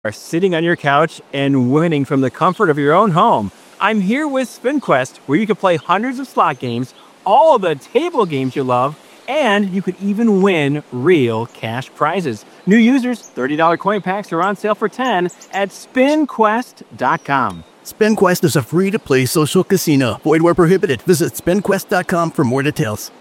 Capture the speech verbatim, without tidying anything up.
are sitting on your couch and winning from the comfort of your own home. I'm here with SpinQuest, where you can play hundreds of slot games, all of the table games you love, and you could even win real cash prizes. New users, thirty dollars coin packs are on sale for ten dollars at spin quest dot com. SpinQuest is a free-to-play social casino. Void where prohibited. Visit spin quest dot com for more details.